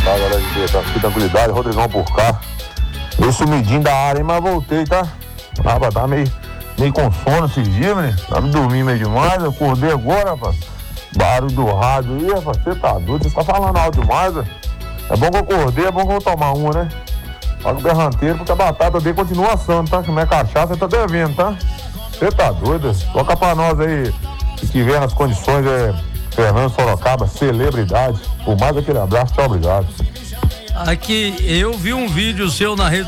galera de tranquilidade, Rodrigão por cá. Eu sumidinho da área, mas voltei, tá? Rapaz, tá meio com sono esses dias, né? Tava dormindo meio demais, eu acordei agora, rapaz. Barulho do rádio aí, rapaz, você tá doido, você tá falando alto demais, né? É bom que eu acordei, é bom que eu vou tomar uma, né? Paga o berranteiro, porque a batata dele continua assando, tá? Que minha cachaça tá devendo, tá? Você tá doido? Toca pra nós aí, se tiver nas condições, Fernando Sorocaba, celebridade. Por mais aquele abraço, tchau, obrigado. Aqui, eu vi um vídeo seu na rede